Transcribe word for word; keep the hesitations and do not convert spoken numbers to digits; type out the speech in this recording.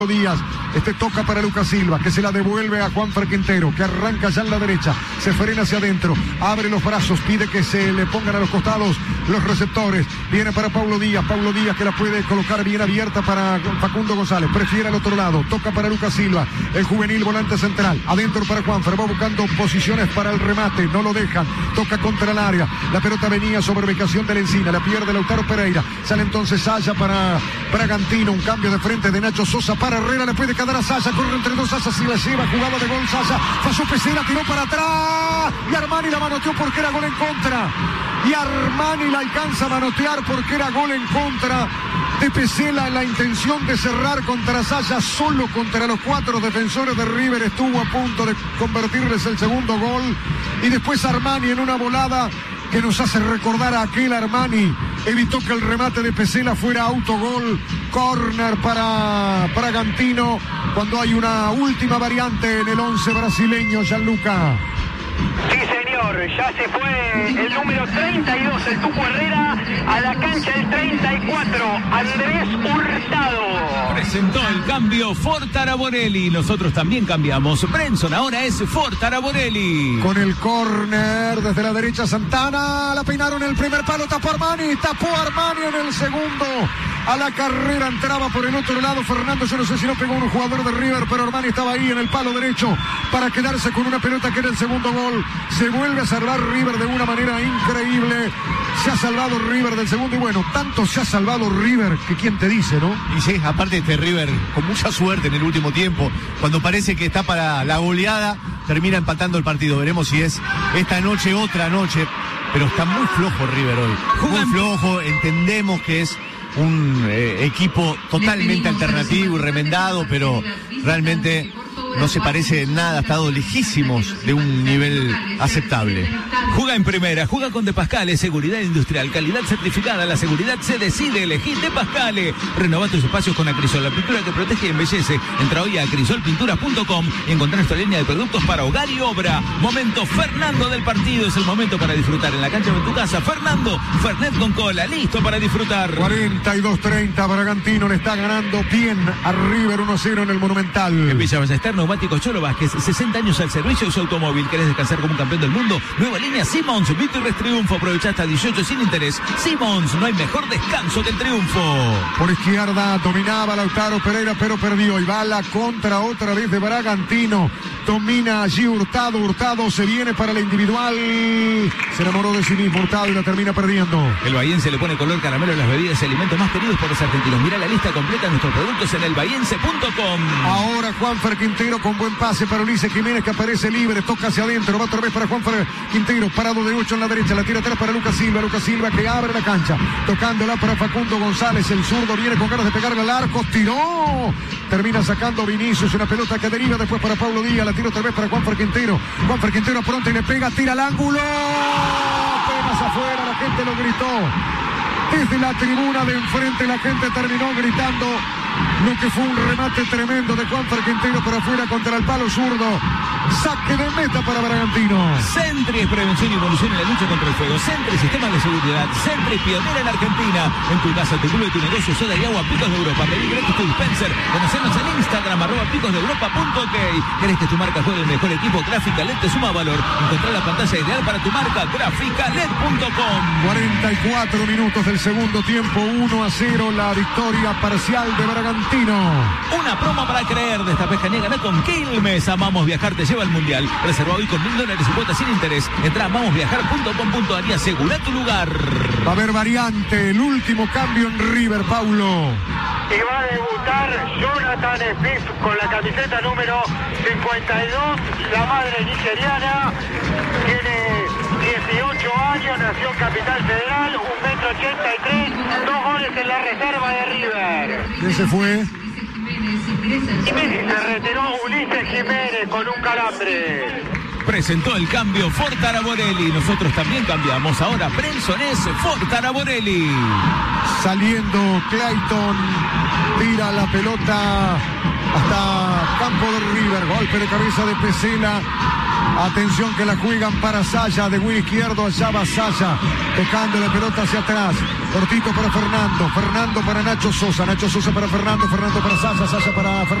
Díaz, este toca para Lucas Silva, que se la devuelve a Juanfer Quintero, que arranca ya en la derecha, se frena hacia adentro, abre los brazos, pide que se le pongan a los costados los receptores, viene para Paulo Díaz, Paulo Díaz que la puede colocar bien abierta para Facundo González, prefiere al otro lado, toca para Lucas Silva, el juvenil volante central, adentro para Juanfer, va buscando posiciones para el remate, no lo dejan, toca contra el área, la pelota venía sobre ubicación de la Encina, la pierde Lautaro Pereira, sale entonces Saya para Bragantino, un cambio de frente de Nacho Sosa para Herrera, le puede quedar a Saya, corre entre dos Saya, si la lleva, jugada de gol Saya, pasó Pesela, tiró para atrás y Armani la manoteó porque era gol en contra, y Armani la alcanza a manotear porque era gol en contra de Pesela. La intención de cerrar contra Saya, solo contra los cuatro defensores de River, estuvo a punto de convertirles el segundo gol, y después Armani en una volada que nos hace recordar a aquel Armani, evitó que el remate de Pesela fuera autogol, córner para Bragantino, cuando hay una última variante en el once brasileño, Gianluca. Sí, señor, ya se fue el número treinta y dos, el Tuco Herrera, a la cancha el treinta y cuatro, Andrés Hurtado. Presentó el cambio Ford Taraborelli, nosotros también cambiamos, Brenson ahora es Ford Taraborelli. Con el córner desde la derecha Santana, la peinaron el primer palo, tapó Armani, tapó Armani en el segundo. A la carrera entraba por el otro lado Fernando, yo no sé si no pegó un jugador de River, pero Armani estaba ahí en el palo derecho para quedarse con una pelota que era el segundo gol. Se vuelve a salvar River de una manera increíble. Se ha salvado River del segundo, y bueno, tanto se ha salvado River que quién te dice, ¿no? Y sí, aparte este River con mucha suerte en el último tiempo, cuando parece que está para la goleada, termina empatando el partido. Veremos si es esta noche otra noche, pero está muy flojo River hoy. Muy flojo, entendemos que es un eh, equipo totalmente alternativo y remendado, pero realmente no se parece en nada, ha estado lejísimos de un nivel aceptable. Juega en primera, juega con De Pascale, seguridad industrial, calidad certificada, la seguridad se decide, elegir De Pascale. Renova tus espacios con Acrisol, la pintura que protege y embellece. Entra hoy a acrisol pinturas punto com y encontrá nuestra línea de productos para hogar y obra. Momento Fernando del partido, es el momento para disfrutar en la cancha de tu casa. Fernando, Fernet con cola, listo para disfrutar. cuarenta y dos treinta, Bragantino le está ganando bien a River uno cero en el Monumental. En Villa Ballester, Neumáticos Cholo Vázquez, sesenta años al servicio de su automóvil. ¿Querés descansar como un campeón del mundo? Nueva línea Simons, Victory Triunfo, aprovecha hasta dieciocho sin interés. Simons, no hay mejor descanso que el triunfo. Por izquierda dominaba Lautaro Pereira, pero perdió, y va la contra otra vez de Bragantino. Domina allí Hurtado, Hurtado se viene para la individual, se enamoró de sí mismo Hurtado y la termina perdiendo. El bahiense le pone color caramelo a las bebidas y alimentos más queridos por los argentinos. Mira la lista completa de nuestros productos en el bahiense punto com. Ahora Juanfer Quintero con buen pase para Ulises Jiménez, que aparece libre, toca hacia adentro, va otra vez para Juanfer Quintero, parado de ocho en la derecha, la tira atrás para Lucas Silva, Lucas Silva que abre la cancha, tocándola para Facundo González, el zurdo viene con ganas de pegarle al arco, tiró, termina sacando Vinicius, una pelota que deriva después para Paulo Díaz, la tira otra vez para Juanfer Quintero, Juanfer Quintero pronto y le pega, tira al ángulo, apenas afuera, la gente lo gritó, desde la tribuna de enfrente la gente terminó gritando lo que fue un remate tremendo de Juanfer Quintero para afuera contra el palo zurdo. Saque de meta para Bragantino. Sentry es prevención y evolución en la lucha contra el fuego. Sentry, sistema de seguridad. Sentry, pionera en Argentina. En tu casa, tu club, tu negocio, soda y agua, Picos de Europa. Pedí gratis tu dispenser. Conocernos en Instagram, arroba picos de europa punto ok. ¿Querés que tu marca juegue el mejor equipo? Gráfica L E D te suma valor. Encontrá la pantalla ideal para tu marca, gráfica L E D punto com. cuarenta y cuatro minutos del segundo tiempo, uno a cero, la victoria parcial de Bragantino. Una promo para creer de esta pescanía, ganá con Quilmes. Amamos Viajar te lleva al Mundial. Reserva hoy con mil dólares y cuotas sin interés. Entra a amamos viajar punto com punto ar y asegura tu lugar. Va a haber variante, el último cambio en River, Paulo. Y va a debutar Jonathan Smith con la camiseta número cincuenta y dos, la madre nigeriana, tiene dieciocho años, nació en Capital Federal, un metro ochenta y tres, dos goles en la reserva de River. ¿Quién se fue? Jiménez se retiró Ulises Jiménez con un calambre. Presentó el cambio Ford Taraborelli. Nosotros también cambiamos. Ahora Brenson es Ford Taraborelli. Saliendo Clayton, tira la pelota hasta campo de River. Golpe de cabeza de Pesela. Atención que la juegan para Saya, de win izquierdo, allá va Saya, tocando la pelota hacia atrás. Cortito para Fernando, Fernando para Nacho Sosa, Nacho Sosa para Fernando, Fernando para Saya, Saya para Fernando.